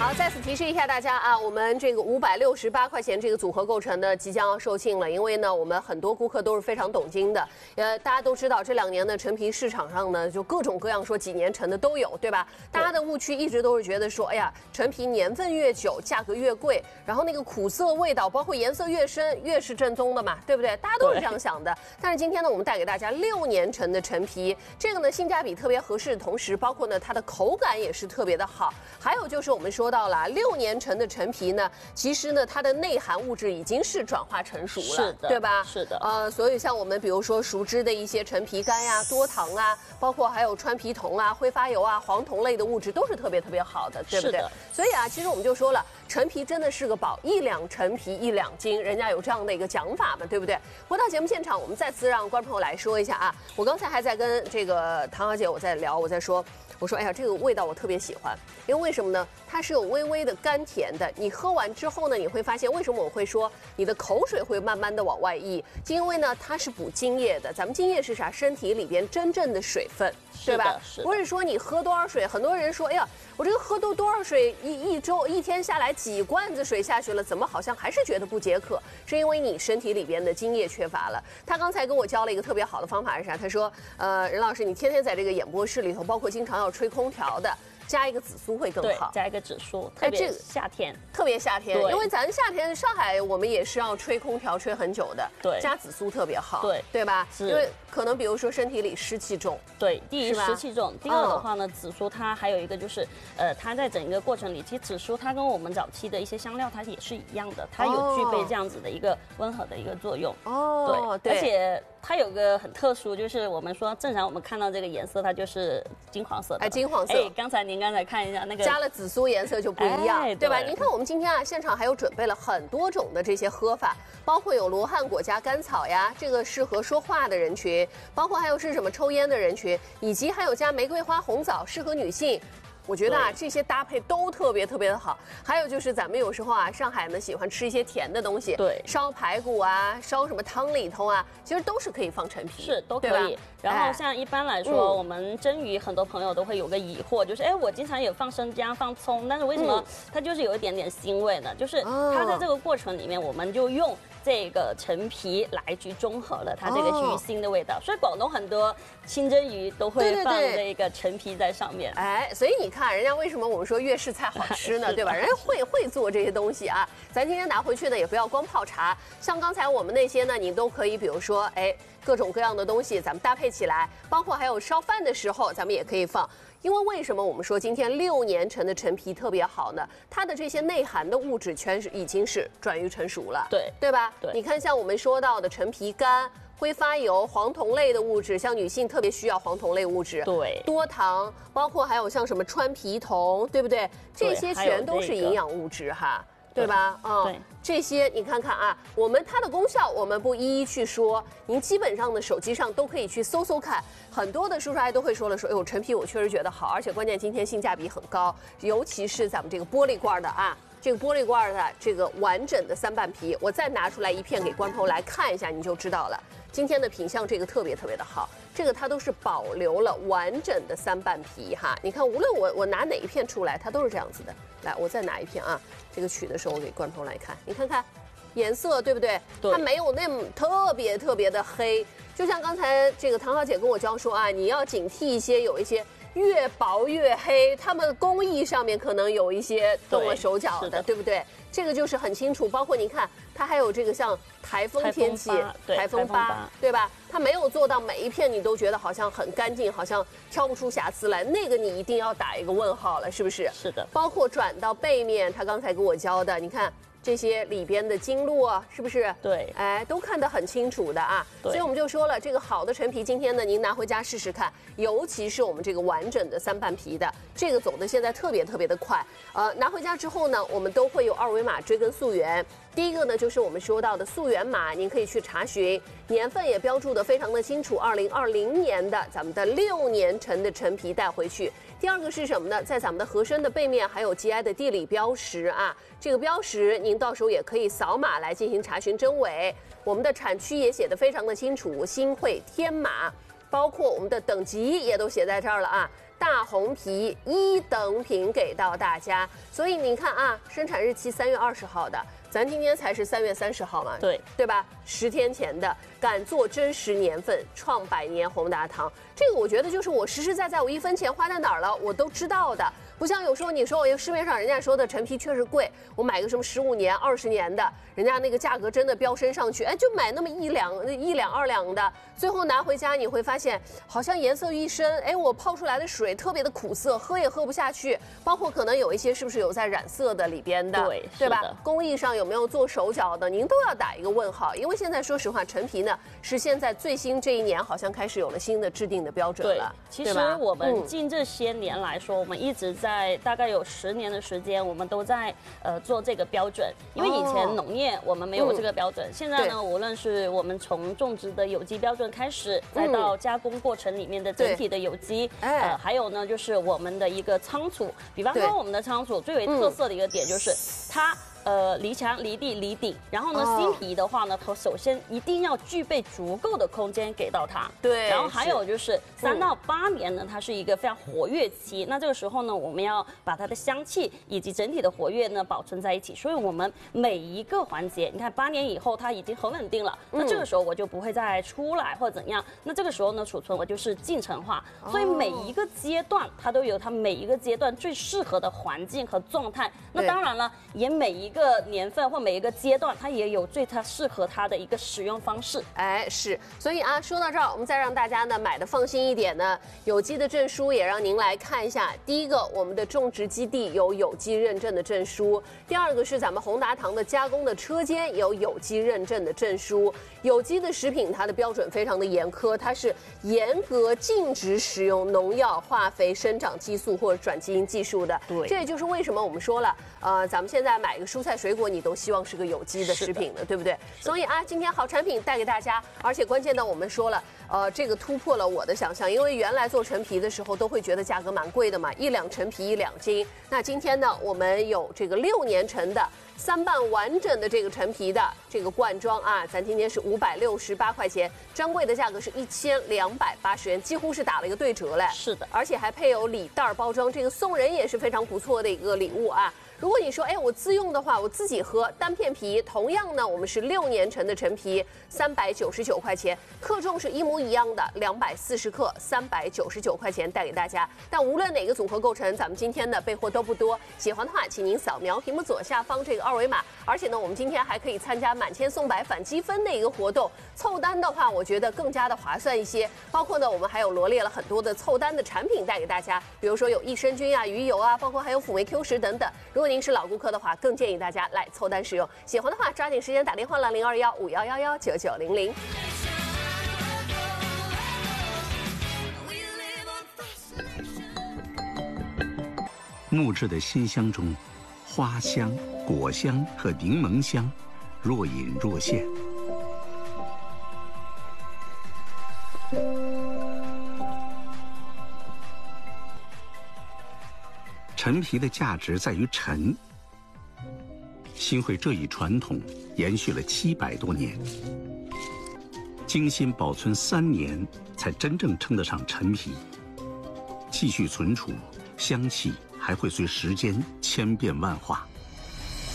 好，再次提示一下大家啊，我们这个568块钱这个组合构成的即将要售罄了，因为呢，我们很多顾客都是非常懂金的，大家都知道这2年的陈皮市场上呢，就各种各样说几年陈的都有，对吧？大家的误区一直都是觉得说，哎呀，陈皮年份越久价格越贵，然后那个苦涩味道，包括颜色越深越是正宗的嘛，对不对？大家都是这样想的。但是今天呢，我们带给大家6年陈的陈皮，这个呢性价比特别合适的同时，包括呢它的口感也是特别的好，还有就是我们说到了6年陈的陈皮呢，其实呢它的内含物质已经是转化成熟了， 是的， 对吧？ 是的。 所以像我们比如说熟知的一些陈皮苷呀、多糖啊，包括还有川皮酮啊、挥发油啊、黄酮类的物质都是特别好的，对不对？所以啊，其实我们就说了，陈皮真的是个宝，1两陈皮1两金，人家有这样的一个讲法嘛，对不对？回到节目现场，我们再次让观众朋友来说一下啊，我刚才还在跟这个唐小姐我在聊，我说，哎呀，这个味道我特别喜欢，因为为什么呢？它是有微微的甘甜的。你喝完之后呢，你会发现为什么我会说你的口水会慢慢的往外溢，因为呢它是补津液的。咱们津液是啥？身体里边真正的水分，对吧？不是说你喝多少水，很多人说，哎呀，我这个喝多少水，一天下来几罐子水下去了，怎么好像还是觉得不解渴？是因为你身体里边的津液缺乏了。他刚才跟我教了一个特别好的方法是啥？他说，任老师，你天天在这个演播室里头，包括经常要吹空调的，加一个紫苏会更好。 对，加一个紫苏，特别夏天， 特别夏天，因为咱夏天上海我们也是要吹空调吹很久的， 对， 加紫苏特别好， 对吧？因为可能比如说身体里湿气重， 对，第一湿气重，第二的话呢，紫苏它还有一个就是，它在整个过程里，其实紫苏它跟我们早期的一些香料它也是一样的，它有具备这样子的一个温和的一个作用。对，而且它有个很特殊，就是我们说正常我们看到这个颜色，它就是金黄色的。 金黄色。 刚才您看一下那个加了紫苏颜色就不一样，对吧？您看我们今天啊，现场还有准备了很多种的这些喝法，包括有罗汉果加甘草呀，这个适合说话的人群，包括还有是什么抽烟的人群，以及还有加玫瑰花红枣，适合女性。我觉得啊，这些搭配都特别的好。还有就是咱们有时候啊，上海呢喜欢吃一些甜的东西， 对， 烧排骨啊，烧什么汤里头啊，其实都是可以放陈皮， 是都可以。然后像一般来说，我们蒸鱼很多朋友都会有个疑惑，就是我经常也放生姜、放葱，但是为什么它就是有一点点腥味呢？就是它在这个过程里面，我们就用这个陈皮来去中和了它这个鱼腥的味道，所以广东很多清蒸鱼都会放这个陈皮在上面。 所以你看人家为什么我们说粤式菜好吃呢？对吧？人家会做这些东西啊。咱今天拿回去呢，也不要光泡茶，像刚才我们那些呢，你都可以，比如说各种各样的东西，咱们搭配起来，包括还有烧饭的时候，咱们也可以放。因为为什么我们说今天6年陈的陈皮特别好呢？它的这些内含的物质全是已经是转育成熟了，对吧？ 对， 你看像我们说到的陈皮苷、挥发油、黄酮类的物质，像女性特别需要黄酮类物质， 对， 多糖，包括还有像什么川皮酮，对不对？这些全都是营养物质哈。对吧？ 对， 这些你看看啊，它的功效我们不一一去说，您基本上的手机上都可以去搜看，很多的叔叔阿姨都会说了，说哎呦陈皮我确实觉得好，而且关键今天性价比很高，尤其是咱们这个玻璃罐的啊。这个玻璃罐的这个完整的3瓣皮，我再拿出来一片给观众朋友来看一下，你就知道了。今天的品相这个特别的好，这个它都是保留了完整的3瓣皮哈。你看，无论我拿哪一片出来，它都是这样子的。来，我再拿一片啊，这个取的时候我给观众朋友来看，你看看颜色对不对？它没有那么特别的黑，就像刚才这个唐小姐跟我教说啊，你要警惕一些有一些。越薄越黑，他们工艺上面可能有一些动了手脚的，对不对？这个就是很清楚。包括你看，它还有这个像台风天气，台风疤，对吧？它没有做到每一片你都觉得好像很干净，好像挑不出瑕疵来，那个你一定要打一个问号了，是不是？ 是的。 包括转到背面，他刚才给我教的，你看。这些里边的经络啊，是不是？ 对， 都看得很清楚的啊。所以我们就说了，这个好的陈皮，今天呢，您拿回家试试看，尤其是我们这个完整的3瓣皮的，这个走的现在特别的快。拿回家之后呢，我们都会有2维码追根溯源。第一个呢，就是我们说到的溯源码，您可以去查询，年份也标注得非常的清楚，2020年的咱们的6年陈的陈皮带回去。第二个是什么呢？在咱们的盒身的背面还有 GI 的地理标识啊，这个标识您到时候也可以扫码来进行查询真伪。我们的产区也写得非常的清楚，新会天码，包括我们的等级也都写在这儿了啊。 大红皮1等品给到大家。所以您看啊，生产日期3月20号的。咱今天才是3月30号嘛，对吧？10天前的，敢做真实年份，创100年宏达堂，这个我觉得就是我实实在在，我1分钱花在哪儿了，我都知道的。不像有时候你说我市面上人家说的陈皮确实贵，我买个什么15年、20年的，人家那个价格真的飙升上去，哎，就买那么1两2两的，最后拿回家你会发现好像颜色一深，哎，我泡出来的水特别的苦涩，喝也喝不下去，包括可能有一些是不是有在染色的里边的，对吧？工艺上有没有做手脚的，您都要打一个问号，因为现在说实话，陈皮呢是现在最新这一年好像开始有了新的制定的标准了。 其实我们近这些年来说，我们一直在大概有10年的时间，我们都在做这个标准，因为以前农业我们没有这个标准，现在呢，无论是我们从种植的有机标准开始，再到加工过程里面的整体的有机，还有呢就是我们的一个仓储，比方说我们的仓储最为特色的一个点就是它。离墙、离地、离顶，然后呢，新皮的话呢，它首先一定要具备足够的空间给到它。 对。 然后还有就是3到8年呢，它是一个非常活跃期。那这个时候呢，我们要把它的香气以及整体的活跃呢保存在一起。所以我们每一个环节，你看8年以后它已经很稳定了，那这个时候我就不会再出来或者怎样。那这个时候呢，储存我就是进程化。所以每一个阶段它都有它每一个阶段最适合的环境和状态。那当然了，也每一个年份或每一个阶段，它也有它适合它的一个使用方式。 哎，是，所以啊，说到这儿，我们再让大家呢买的放心一点呢，有机的证书也让您来看一下。第一个，我们的种植基地有有机认证的证书；第二个是咱们宏达堂的加工的车间有有机认证的证书。有机的食品它的标准非常的严苛，它是严格禁止使用农药、化肥、生长激素或者转基因技术的。 对， 这也就是为什么我们说了，咱们现在买一个蔬菜水果，你都希望是个有机的食品的，对不对？所以啊，今天好产品带给大家，而且关键呢，我们说了，这个突破了我的想象，因为原来做陈皮的时候都会觉得价格蛮贵的嘛，1两陈皮1两斤。那今天呢，我们有这个6年陈的3瓣完整的这个陈皮的这个罐装啊，咱今天是568块钱，专柜的价格是1280元，几乎是打了一个对折嘞。 是的， 而且还配有礼袋包装，这个送人也是非常不错的一个礼物啊。如果你说，哎，我自用的话，我自己喝单片皮，同样呢，我们是6年陈的陈皮，399块钱，克重是一模一样的，240克，399块钱带给大家。但无论哪个组合构成，咱们今天的备货都不多。喜欢的话，请您扫描屏幕左下方这个2维码。而且呢，我们今天还可以参加满千送百反积分的一个活动，凑单的话，我觉得更加的划算一些。包括呢，我们还有罗列了很多的凑单的产品带给大家，比如说有益生菌啊、鱼油啊，包括还有辅酶 Q 10等等。如果您是老顾客的话，更建议大家来凑单使用。喜欢的话，抓紧时间打电话了，0215119900。 木质的馨香中，花香、果香和柠檬香若隐若现。陈皮的价值在于陈。新会这一传统延续了700多年，精心保存3年，才真正称得上陈皮。继续存储，香气还会随时间千变万化。